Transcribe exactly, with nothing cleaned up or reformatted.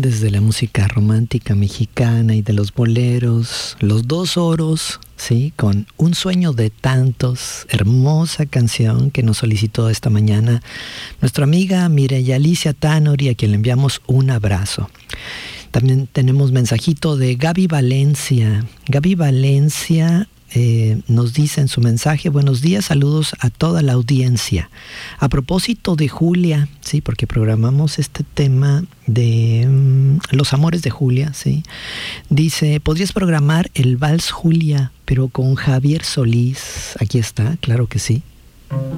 grandes de la música romántica mexicana y de los boleros, los dos oros, ¿sí? Con Un sueño de tantos, hermosa canción que nos solicitó esta mañana nuestra amiga Mireya Alicia Tanori, a quien le enviamos un abrazo. También tenemos mensajito de Gaby Valencia. Gaby Valencia eh, nos dice en su mensaje: buenos días, saludos a toda la audiencia. A propósito de Julia, sí, porque programamos este tema de um, los amores de Julia, sí. Dice: ¿podrías programar el Vals Julia, pero con Javier Solís? Aquí está, claro que sí.